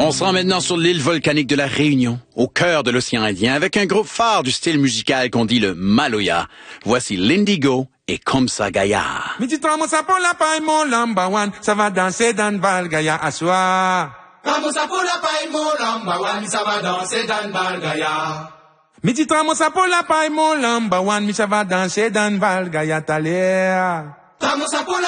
On se rend maintenant sur l'île volcanique de la Réunion, au cœur de l'océan Indien, avec un groupe phare du style musical qu'on dit le Maloya. Voici l'Indigo et Komsa Gaya. Midi tramosa pour la paille, mon number one, ça va danser dans le bal Gaya à soir. Tramosa pour la paille, mon number one, ça va danser dans le bal Gaya. Midi tramosa pour la paille, mon number one, ça va danser dans le bal Gaya Taler. Tramosa pour la